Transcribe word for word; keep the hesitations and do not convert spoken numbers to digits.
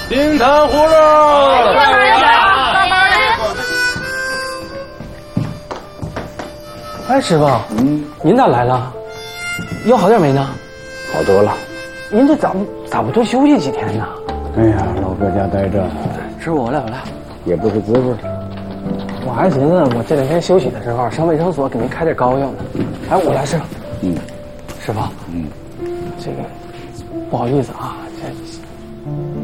冰糖葫芦。 哎，师傅，嗯，您咋来了？药好点没呢？ 好多了。 您这咋不咋不多休息几天呢？ 哎呀，老搁家待着， 师傅，我来我来， 也不是滋味。 我还寻思我这两天休息的时候上卫生所给您开点膏药呢。哎，我来师傅。 嗯， 师傅， 嗯， 这个不好意思啊，这。